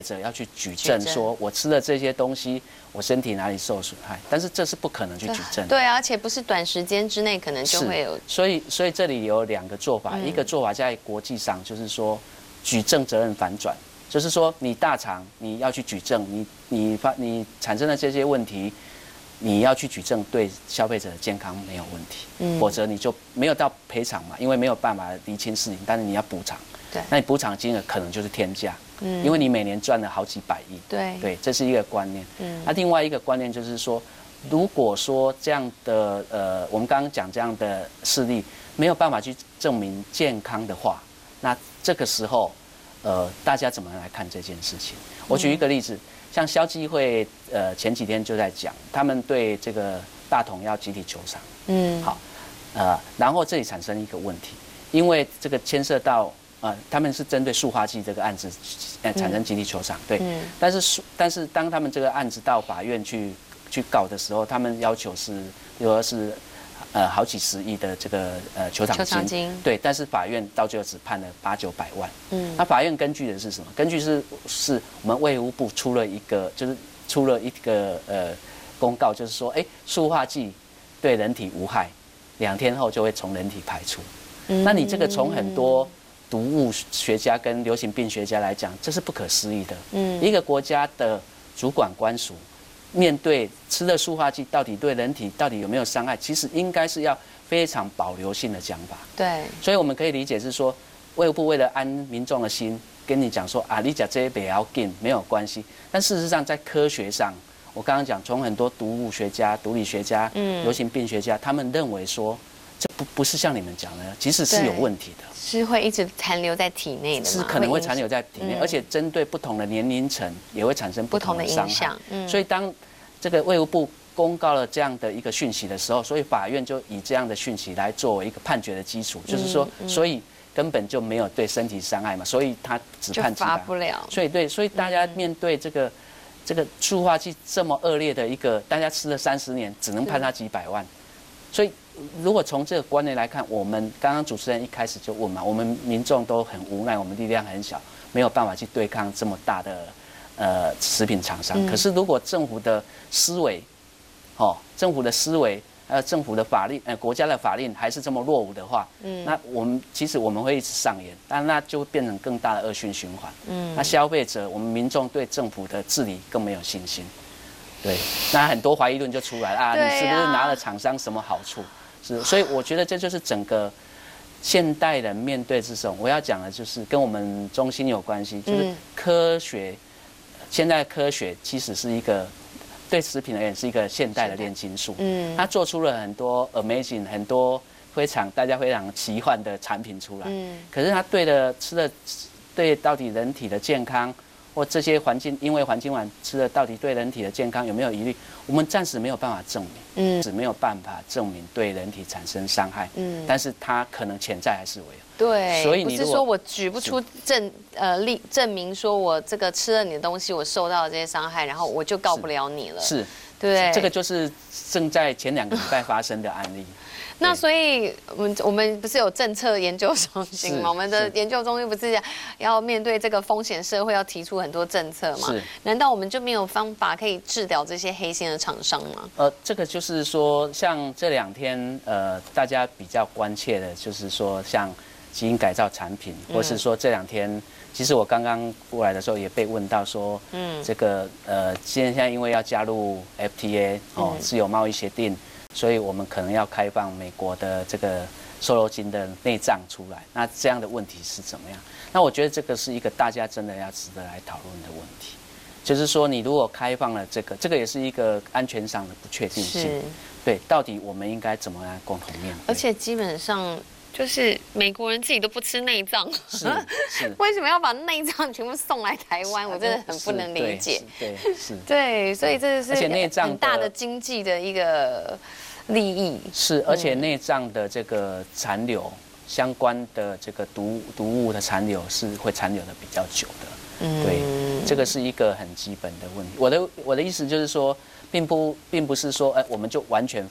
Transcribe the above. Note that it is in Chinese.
者要去举证，说我吃了这些东西，我身体哪里受损害，但是这是不可能去举证的。 对啊，而且不是短时间之内可能就会有。 所以这里有2个做法，一个做法在国际上就是说举证责任反转，就是说你大厂你要去举证，你产生了这些问题。你要去举证对消费者的健康没有问题，否则你就没有到赔偿嘛，因为没有办法厘清事情，但是你要补偿， 对， 那你补偿金额可能就是天价，因为你每年赚了好几百亿， 对， 这是一个观念，那另外一个观念就是说，如果说这样的我们刚刚讲这样的事例没有办法去证明健康的话，那这个时候大家怎么来看这件事情？我举一个例子。像消基会，前几天就在讲，他们对这个大同要集体求偿，好，然后这里产生一个问题，因为这个牵涉到，他们是针对塑化剂这个案子，产生集体求偿，对，但是当他们这个案子到法院去告的时候，他们要求是，比如说是。好几十亿的这个求偿金，对，但是法院到最后只判了800-900万。那法院根据的是什么？根据是我们卫福部出了一个公告，就是说，塑化剂对人体无害，2天后就会从人体排出。那你这个从很多毒物学家跟流行病学家来讲，这是不可思议的。一个国家的主管官署。面对吃的塑化剂到底对人体到底有没有伤害，其实应该是要非常保留性的讲法。 对， 所以我们可以理解是说，卫福部为了安民众的心，跟你讲说你讲这些不要紧，没有关系。但事实上，在科学上，我刚刚讲，从很多毒物学家、毒理学家、流行病学家，他们认为说，这不是像你们讲的，其实是有问题的。 是会一直残留在体内的吗？ 是可能会残留在体内，而且针对不同的年龄层也会产生不同的伤害。所以当这个卫福部公告了这样的一个讯息的时候，所以法院就以这样的讯息来作为一个判决的基础，就是说，所以根本就没有对身体伤害嘛，所以他只判几百。 罚不了。 所以大家面对这个塑化剂这么恶劣的一个，大家吃了30年，只能判他几百万，所以。如果从这个观念来看，我们刚刚主持人一开始就问嘛，我们民众都很无奈，我们力量很小，没有办法去对抗这么大的食品厂商。可是如果政府的思维，政府的思维，还有政府的法令，国家的法令还是这么落伍的话，那其实我们会一直上演，但那就变成更大的恶性循环。那消费者，我们民众对政府的治理更没有信心。对，那很多怀疑论就出来了你是不是拿了厂商什么好处？所以我觉得这就是整个现代人面对这种，我要讲的就是跟我们中心有关系，就是科学，现在科学其实是一个对食品而言是一个现代的炼金术，它做出了很多 amazing 很多大家非常奇幻的产品出来，可是它对到底人体的健康。或这些因为环境碗吃的到底对人体的健康有没有疑虑？我们暂时没有办法证明，没有办法证明对人体产生伤害，但是它可能潜在还是会有。 对， 所以不是说我举不出证明说我这个吃了你的东西，我受到了这些伤害，然后我就告不了你了。 是， 对， 这个就是正在前2个礼拜发生的案例。 那所以，我们不是有政策研究中心吗？我们的研究中心不是要面对这个风险社会，要提出很多政策吗？难道我们就没有方法可以治疗这些黑心的厂商吗？ 这个就是说，像这2天，大家比较关切的，就是说，像基因改造产品，或是说这2天，其实我刚刚过来的时候也被问到说，这个现在因为要加入 FTA 自由贸易协定。所以我们可能要开放美国的这个瘦肉精的内脏出来，那这样的问题是怎么样？那我觉得这个是一个大家真的要值得来讨论的问题，就是说你如果开放了这个也是一个安全上的不确定性，对，到底我们应该怎么来共同面对？ 而且基本上。就是美国人自己都不吃内脏， 是为什么要把内脏全部送来台湾？我真的很不能理解。对，所以这是很大的经济的一个利益。 是，而且内脏的这个残留相关的这个毒物的残留是会残留的比较久的。对，这个是一个很基本的问题。我的意思就是说，并不是说我们就完全